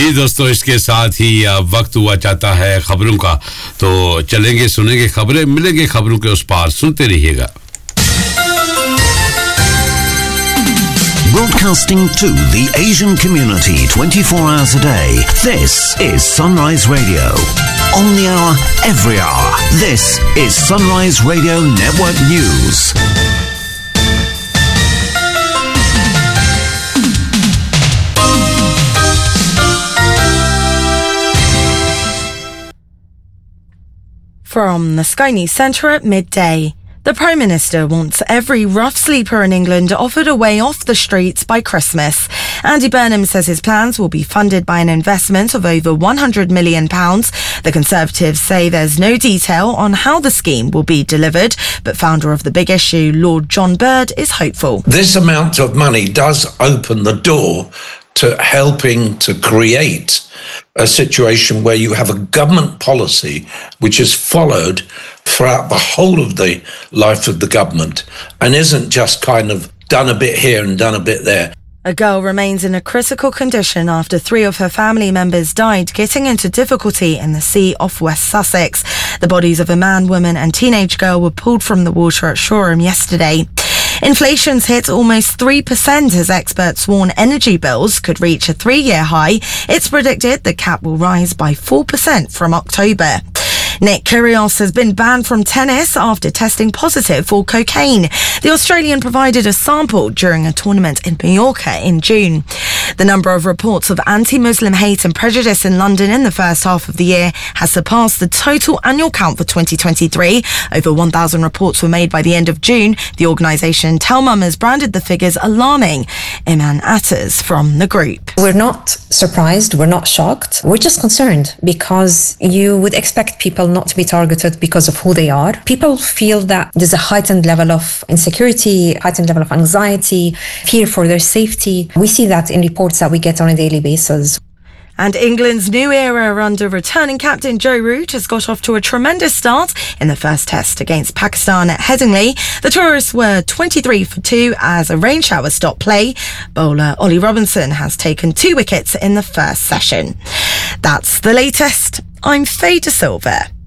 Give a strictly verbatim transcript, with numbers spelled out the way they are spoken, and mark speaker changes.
Speaker 1: जी दोस्तों, इसके साथ ही वक्त हुआ चाहता है खबरों का, तो चलेंगे सुनेंगे खबरें, मिलेंगे खबरों के उस पार, सुनते रहिएगा।
Speaker 2: Broadcasting to the Asian community twenty-four hours a day. This is Sunrise Radio. On the hour, every hour. This is Sunrise Radio Network News.
Speaker 3: From the Sky News Centre at midday. The Prime Minister wants every rough sleeper in England offered a way off the streets by Christmas. Andy Burnham says his plans will be funded by an investment of over one hundred million pounds. The Conservatives say there's no detail on how the scheme will be delivered, but founder of The Big Issue, Lord John Bird, is hopeful.
Speaker 4: This amount of money does open the door to helping to create a situation where you have a government policy which is followed throughout the whole of the life of the government and isn't just kind of done a bit here and done a bit there.
Speaker 3: A girl remains in a critical condition after three of her family members died getting into difficulty in the sea off West Sussex. The bodies of a man, woman and teenage girl were pulled from the water at Shoreham yesterday. Inflation's hit almost three percent as experts warn energy bills could reach a three-year high. It's predicted the cap will rise by four percent from October. Nick Kyrgios has been banned from tennis after testing positive for cocaine. The Australian provided a sample during a tournament in Mallorca in June. The number of reports of anti-Muslim hate and prejudice in London in the first half of the year has surpassed the total annual count for twenty twenty-three. Over one thousand reports were made by the end of June. The organisation Tell Mum has branded the figures alarming. Iman Atters from the group.
Speaker 5: We're not surprised, we're not shocked, we're just concerned because you would expect people not to be targeted because of who they are. People feel that there's a heightened level of insecurity, heightened level of anxiety, fear for their safety. We see that in reports that we get on a daily basis.
Speaker 3: And England's new era under returning captain Joe Root has got off to a tremendous start in the first test against Pakistan at Headingley. The tourists were twenty-three for two as a rain shower stopped play. Bowler Ollie Robinson has taken two wickets in the first session. That's the latest. I'm Faye De Silva.